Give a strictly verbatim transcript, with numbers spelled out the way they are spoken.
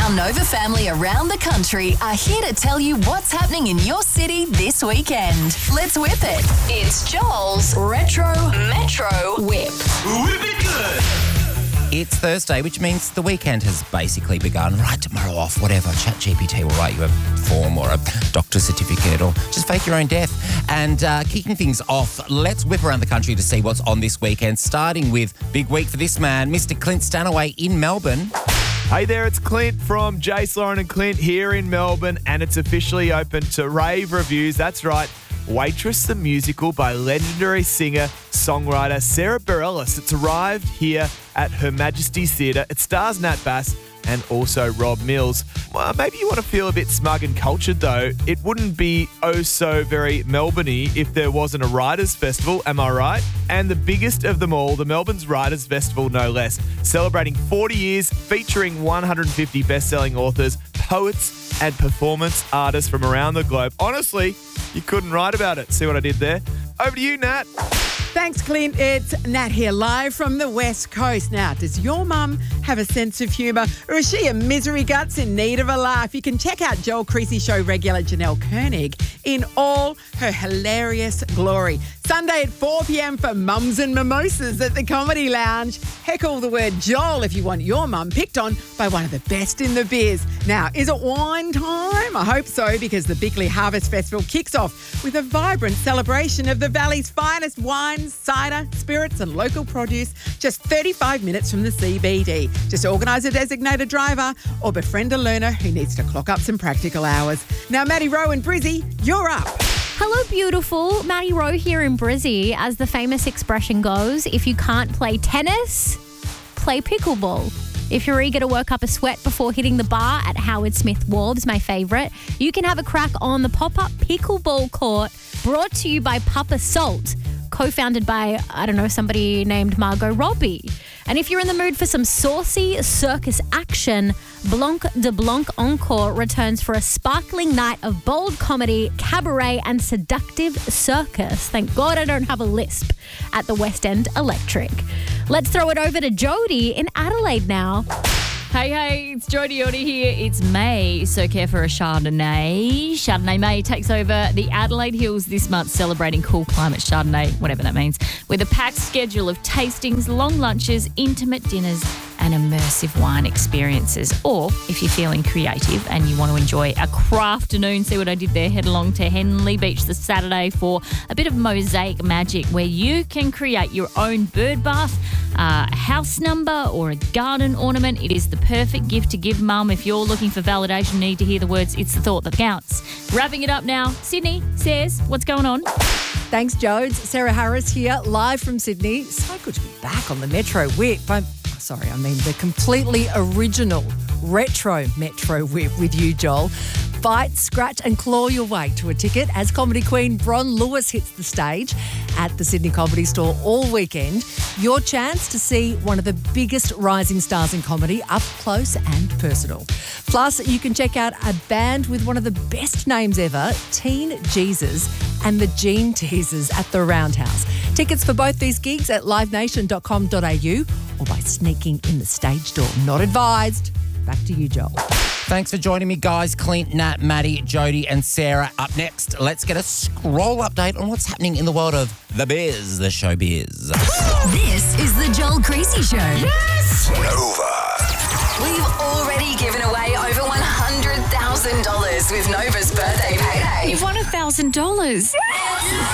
Our Nova family around the country are here to tell you what's happening in your city this weekend. Let's whip it. It's Joel's Retro Metro Whip. Whip it good. It's Thursday, which means the weekend has basically begun. Write tomorrow off, whatever. ChatGPT will write you a form or a doctor's certificate or just fake your own death. And uh, kicking things off, let's whip around the country to see what's on this weekend, starting with big week for this man, Mister Clint Stanaway in Melbourne. Hey there, it's Clint from Jace, Lauren and Clint here in Melbourne, and it's officially open to rave reviews. That's right, Waitress the Musical by legendary singer, songwriter Sarah Bareilles. It's arrived here at Her Majesty's Theatre. It stars Nat Bass and also Rob Mills. Well, maybe you want to feel a bit smug and cultured though. It wouldn't be oh so very Melbourne-y if there wasn't a Writers' Festival, am I right? And the biggest of them all, the Melbourne's Writers' Festival no less, celebrating forty years, featuring one hundred fifty best-selling authors, poets and performance artists from around the globe. Honestly, you couldn't write about it. See what I did there? Over to you, Nat. Thanks, Clint. It's Nat here, live from the West Coast. Now, does your mum have a sense of humour, or is she a misery guts in need of a laugh? You can check out Joel Creasy Show regular Janelle Koenig in all her hilarious glory. Sunday at four p.m. for Mums and Mimosas at the Comedy Lounge. Heckle the word Joel if you want your mum picked on by one of the best in the biz. Now, is it wine time? I hope so, because the Bickley Harvest Festival kicks off with a vibrant celebration of the Valley's finest wines, cider, spirits and local produce, just thirty-five minutes from the C B D. Just organise a designated driver or befriend a learner who needs to clock up some practical hours. Now, Maddie Rowe and Brizzy, you're up. Hello, beautiful. Maddie Rowe here in Brizzy. As the famous expression goes, if you can't play tennis, play pickleball. If you're eager to work up a sweat before hitting the bar at Howard Smith Wharves, my favourite, you can have a crack on the pop-up pickleball court, brought to you by Papa Salt, co-founded by, I don't know, somebody named Margot Robbie. And if you're in the mood for some saucy circus action, Blanc de Blanc Encore returns for a sparkling night of bold comedy, cabaret and seductive circus. Thank God I don't have a lisp at the West End Electric. Let's throw it over to Jody in Adelaide now. Hey, hey, it's Jodie Oddie here. It's May, so care for a Chardonnay. Chardonnay May takes over the Adelaide Hills this month, celebrating cool climate Chardonnay, whatever that means, with a packed schedule of tastings, long lunches, intimate dinners and immersive wine experiences. Or if you're feeling creative and you want to enjoy a crafternoon, see what I did there, head along to Henley Beach this Saturday for a bit of mosaic magic where you can create your own bird bath, uh, house number or a garden ornament. It is the perfect gift to give mum if you're looking for validation, need to hear the words, it's the thought that counts. Wrapping it up now, Sydney says, what's going on? Thanks, Jodes. Sarah Harris here, live from Sydney. So good to be back on the Metro Whip. I'm sorry, I mean the completely original retro Metro Whip with you, Joel. Fight, scratch and claw your way to a ticket as comedy queen Bron Lewis hits the stage at the Sydney Comedy Store all weekend. Your chance to see one of the biggest rising stars in comedy up close and personal. Plus, you can check out a band with one of the best names ever, Teen Jesus and the Gene Teasers at the Roundhouse. Tickets for both these gigs at live nation dot com dot a u or by sneaking in the stage door. Not advised. Back to you, Joel. Thanks for joining me, guys. Clint, Nat, Maddie, Jody and Sarah. Up next, let's get a scroll update on what's happening in the world of the biz, the showbiz. This is the Joel Creasy Show. Yes! Nova. We've already given away over one hundred thousand dollars with Nova's birthday payday. You've won a thousand dollars.